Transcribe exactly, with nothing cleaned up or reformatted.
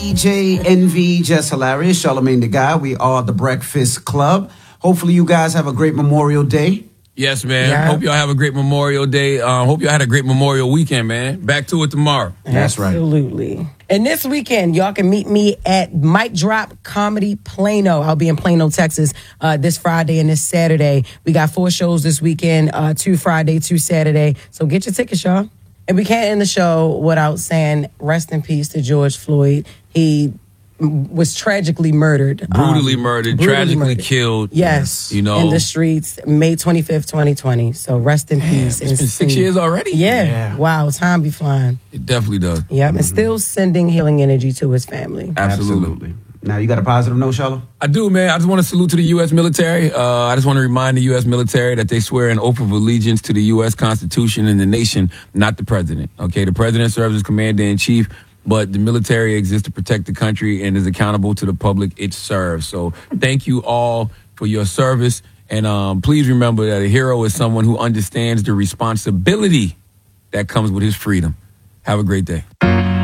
D J Envy, Just Hilarious, Charlemagne the Guy. We are the Breakfast Club. Hopefully you guys have a great Memorial Day. Yes, man. Yeah. Hope y'all have a great Memorial Day. Uh, hope y'all had a great Memorial weekend, man. Back to it tomorrow. That's right. Absolutely. And this weekend, y'all can meet me at Mic Drop Comedy Plano. I'll be in Plano, Texas, uh, this Friday and this Saturday. We got four shows this weekend, uh, two Friday, two Saturday. So get your tickets, y'all. And we can't end the show without saying rest in peace to George Floyd. He was tragically murdered. Brutally um, murdered, brutally tragically murdered. killed. Yes, You know. in the streets, May twenty-fifth, twenty twenty. So rest in peace. It's and been six see- years already? Yeah. Yeah. Wow, time be flying. It definitely does. Yep, and still sending healing energy to his family. Absolutely. Now, you got a positive note, Charlotte? I do, man. I just want to salute to the U S military. Uh, I just want to remind the U S military that they swear an oath of allegiance to the U S Constitution and the nation, not the president. Okay, the president serves as commander-in-chief, but the military exists to protect the country and is accountable to the public it serves. So thank you all for your service. And um, please remember that a hero is someone who understands the responsibility that comes with his freedom. Have a great day.